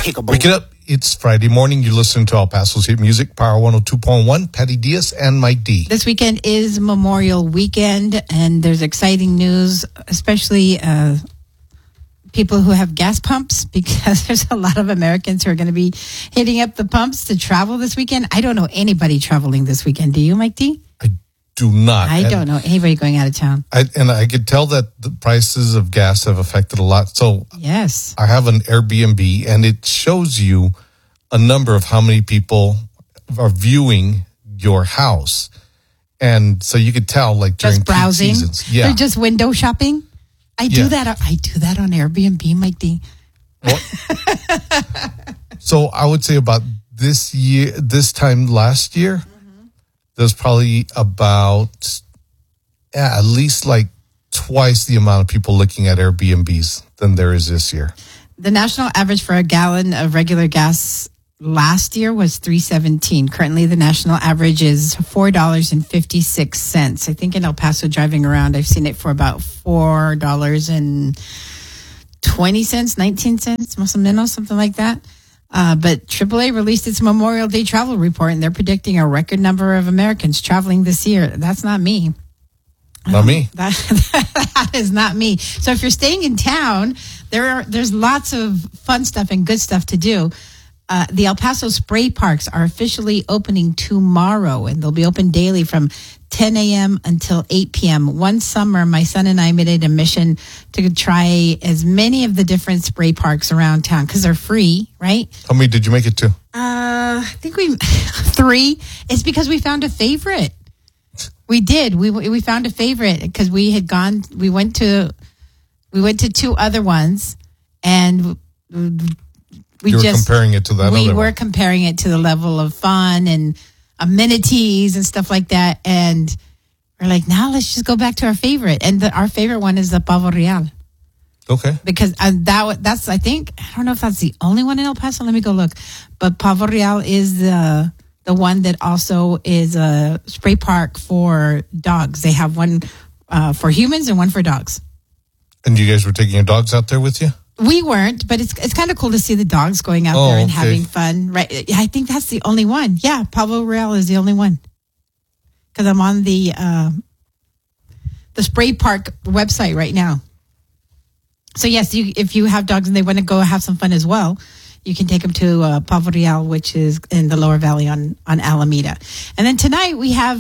Wake it up. It's Friday morning. You're listening to El Paso's Hit Music, Power 102.1, Patty Diaz and Mike D. This weekend is Memorial Weekend, and there's exciting news, especially people who have gas pumps, because there's a lot of Americans who are going to be hitting up the pumps to travel this weekend. I don't know anybody traveling this weekend. Do you, Mike D? I do not. I don't know anybody going out of town. I could tell that the prices of gas have affected a lot. So yes, I have an Airbnb, and it shows you a number of how many people are viewing your house. And so you could tell, like, during just browsing. Peak seasons. Yeah. They're just window shopping. I do that on Airbnb, Mike D. Well, so I would say about this time last year, there's probably about at least like twice the amount of people looking at Airbnbs than there is this year. The national average for a gallon of regular gas last year was $3.17. Currently, the national average is $4.56. I think in El Paso, driving around, I've seen it for about $4.20, 19 cents, más o menos, something like that. But AAA released its Memorial Day travel report, and they're predicting a record number of Americans traveling this year. That's not me. Not me. That is not me. So if you're staying in town, there's lots of fun stuff and good stuff to do. The El Paso spray parks are officially opening tomorrow, and they'll be open daily from 10 a.m. until 8 p.m. One summer, my son and I made it a mission to try as many of the different spray parks around town because they're free, right? How many did you make it to? I think 3. It's because we found a favorite. We did. We found a favorite because we had gone. We went to 2 other ones, and you were comparing it to that. We were comparing it to the level of fun and amenities and stuff like that, and we're like, now let's just go back to our favorite. And our favorite one is the Pavo Real. Okay. Because that's I think, I don't know if that's the only one in El Paso. Let me go look. But Pavo Real is the one that also is a spray park for dogs. They have one for humans and one for dogs. And you guys were taking your dogs out there with you? We weren't, but it's kind of cool to see the dogs going out there and having fun. Right? I think that's the only one. Yeah, Pavo Real is the only one. Because I'm on the spray park website right now. So yes, if you have dogs and they want to go have some fun as well, you can take them to Pavo Real, which is in the Lower Valley on Alameda. And then tonight we have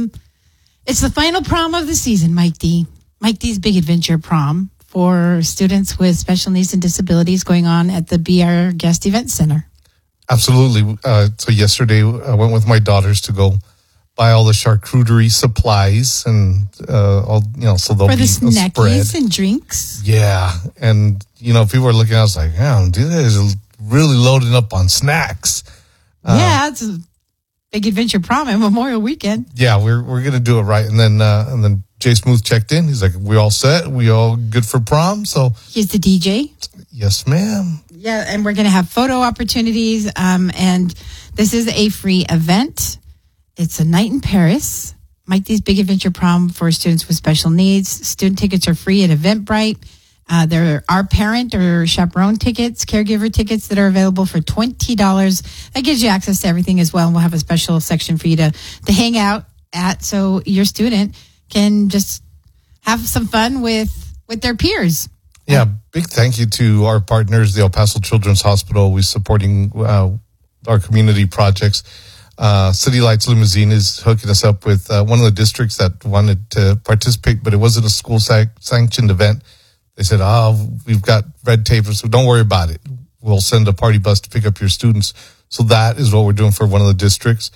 it's the final prom of the season, Mike D. Mike D's Big Adventure Prom for students with special needs and disabilities going on at the Be Our Guest Event Center. Absolutely. So yesterday I went with my daughters to go buy all the charcuterie supplies and so there'll for be the snackies and drinks. Yeah, and people are looking. I was like, "Damn, dude, that is really loading up on snacks." It's a Big Adventure Prom and Memorial Weekend. Yeah, we're gonna do it right, and then Jay Smooth checked in. He's like, "We all set? We all good for prom?" So he's the DJ. Yes, ma'am. Yeah, and we're gonna have photo opportunities. And this is a free event. It's a night in Paris. Mike D's Big Adventure Prom for students with special needs. Student tickets are free at Eventbrite. There are parent or chaperone tickets, caregiver tickets that are available for $20. That gives you access to everything as well. And we'll have a special section for you to hang out at, so your student can just have some fun with their peers. Yeah, big thank you to our partners, the El Paso Children's Hospital. We're supporting our community projects. City Lights Limousine is hooking us up with one of the districts that wanted to participate, but it wasn't a school sanctioned event. They said, we've got red tape, so don't worry about it. We'll send a party bus to pick up your students. So that is what we're doing for one of the districts.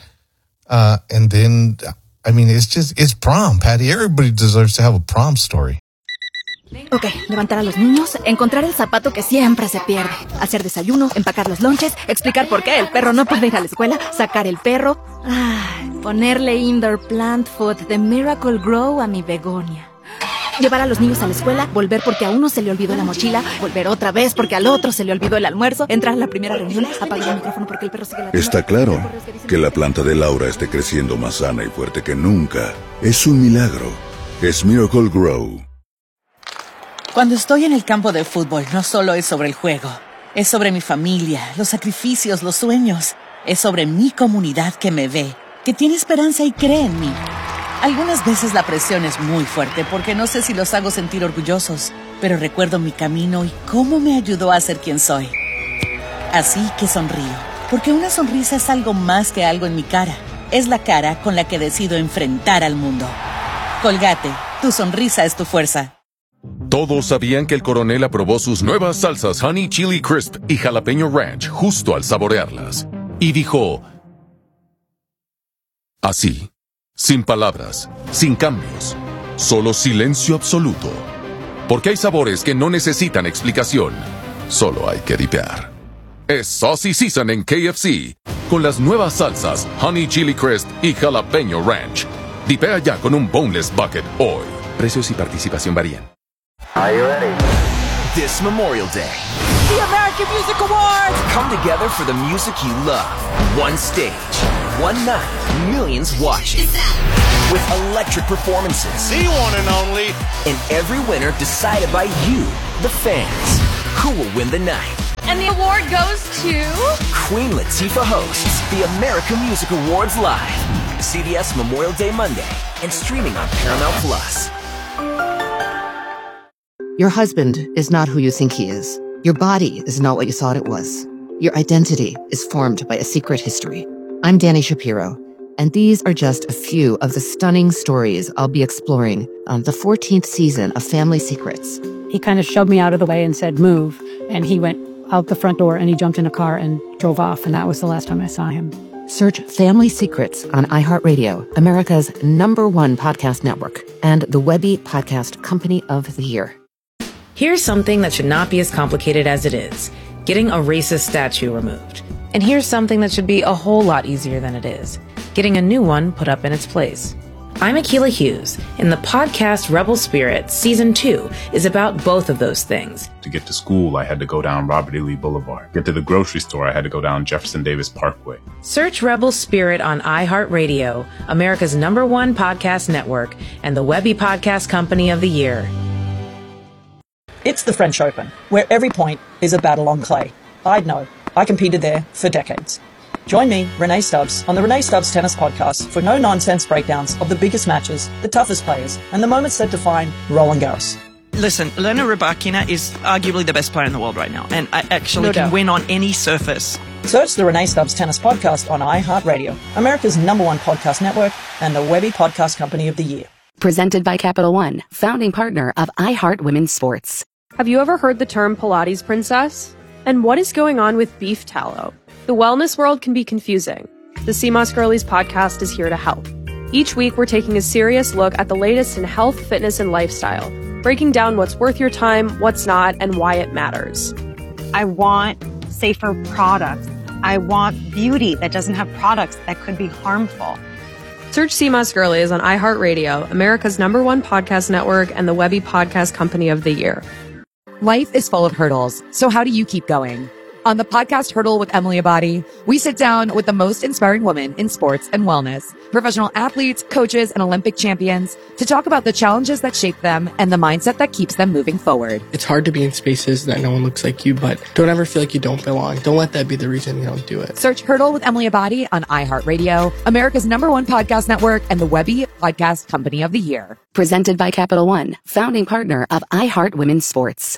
And then, it's prom, Patty. Everybody deserves to have a prom story. Ok, levantar a los niños, encontrar el zapato que siempre se pierde, hacer desayuno, empacar los lonches, explicar por qué el perro no puede ir a la escuela, sacar el perro, ponerle indoor plant food de Miracle Grow a mi begonia. Llevar a los niños a la escuela, volver porque a uno se le olvidó la mochila, volver otra vez porque al otro se le olvidó el almuerzo, entrar a la primera reunión, apagar el micrófono porque el perro sigue ladrando. Está claro que la planta de Laura esté creciendo más sana y fuerte que nunca. Es un milagro. Es Miracle Grow. Cuando estoy en el campo de fútbol, no solo es sobre el juego, Es sobre mi familia, los sacrificios, los sueños. Es sobre mi comunidad que me ve, que tiene esperanza y cree en mí. Algunas veces la presión es muy fuerte porque no sé si los hago sentir orgullosos, pero recuerdo mi camino y cómo me ayudó a ser quien soy. Así que sonrío, porque una sonrisa es algo más que algo en mi cara. Es la cara con la que decido enfrentar al mundo. Colgate, tu sonrisa es tu fuerza. Todos sabían que el coronel aprobó sus nuevas salsas Honey Chili Crisp y Jalapeño Ranch justo al saborearlas. Y dijo... así, sin palabras, sin cambios, solo silencio absoluto. Porque hay sabores que no necesitan explicación, solo hay que dipear. Es Saucy Season en KFC, con las nuevas salsas Honey Chili Crisp y Jalapeño Ranch. Dipea ya con un Boneless Bucket hoy. Precios y participación varían. Are you ready? This Memorial Day, the American Music Awards come together for the music you love. One stage, one night, millions watching. With electric performances. The one and only. And every winner decided by you, the fans. Who will win the night? And the award goes to... Queen Latifah hosts the American Music Awards live. CBS Memorial Day Monday and streaming on Paramount Plus. Your husband is not who you think he is. Your body is not what you thought it was. Your identity is formed by a secret history. I'm Danny Shapiro, and these are just a few of the stunning stories I'll be exploring on the 14th season of Family Secrets. He kind of shoved me out of the way and said, move. And he went out the front door and he jumped in a car and drove off. And that was the last time I saw him. Search Family Secrets on iHeartRadio, America's #1 podcast network, and the Webby Podcast Company of the Year. Here's something that should not be as complicated as it is. Getting a racist statue removed. And here's something that should be a whole lot easier than it is. Getting a new one put up in its place. I'm Akilah Hughes, and the podcast Rebel Spirit Season 2 is about both of those things. To get to school, I had to go down Robert E. Lee Boulevard. Get to the grocery store, I had to go down Jefferson Davis Parkway. Search Rebel Spirit on iHeartRadio, America's #1 podcast network, and the Webby Podcast Company of the Year. It's the French Open, where every point is a battle on clay. I'd know. I competed there for decades. Join me, Renee Stubbs, on the Renee Stubbs Tennis Podcast for no-nonsense breakdowns of the biggest matches, the toughest players, and the moments that define Roland Garros. Listen, Elena Rybakina is arguably the best player in the world right now, and I actually can win on any surface. Search the Renee Stubbs Tennis Podcast on iHeartRadio, America's #1 podcast network, and the Webby Podcast Company of the Year. Presented by Capital One, founding partner of iHeart Women's Sports. Have you ever heard the term Pilates princess? And what is going on with beef tallow? The wellness world can be confusing. The CMOS Girlies podcast is here to help. Each week, we're taking a serious look at the latest in health, fitness, and lifestyle, breaking down what's worth your time, what's not, and why it matters. I want safer products. I want beauty that doesn't have products that could be harmful. Search CMOS Girlies on iHeartRadio, America's #1 podcast network, and the Webby Podcast Company of the Year. Life is full of hurdles, so how do you keep going? On the podcast Hurdle with Emily Abadi, we sit down with the most inspiring women in sports and wellness, professional athletes, coaches, and Olympic champions to talk about the challenges that shape them and the mindset that keeps them moving forward. It's hard to be in spaces that no one looks like you, but don't ever feel like you don't belong. Don't let that be the reason you don't do it. Search Hurdle with Emily Abadi on iHeartRadio, America's #1 podcast network, and the Webby Podcast Company of the Year. Presented by Capital One, founding partner of iHeart Women's Sports.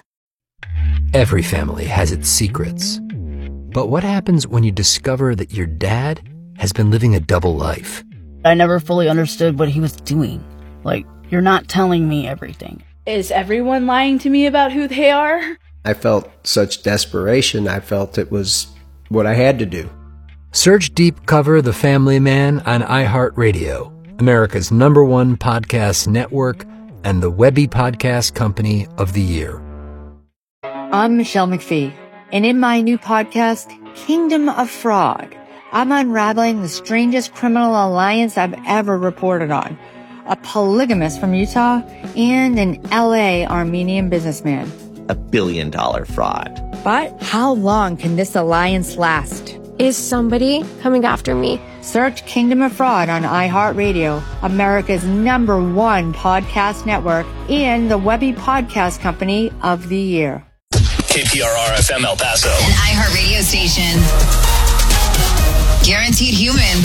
Every family has its secrets. But what happens when you discover that your dad has been living a double life? I never fully understood what he was doing. Like, you're not telling me everything. Is everyone lying to me about who they are? I felt such desperation. I felt it was what I had to do. Search Deep Cover The Family Man on iHeartRadio, America's #1 podcast network, and the Webby Podcast Company of the Year. I'm Michelle McPhee, and in my new podcast, Kingdom of Fraud, I'm unraveling the strangest criminal alliance I've ever reported on. A polygamist from Utah and an LA Armenian businessman. $1 billion fraud. But how long can this alliance last? Is somebody coming after me? Search Kingdom of Fraud on iHeartRadio, America's #1 podcast network, and the Webby Podcast Company of the Year. KPRR FM El Paso. An iHeart radio station. Guaranteed human.